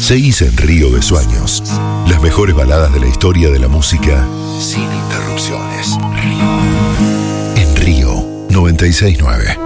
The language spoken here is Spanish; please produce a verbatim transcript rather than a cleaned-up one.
Seguís en Río de Sueños. Las mejores baladas de la historia de la música sin interrupciones. En Río noventa y seis punto nueve.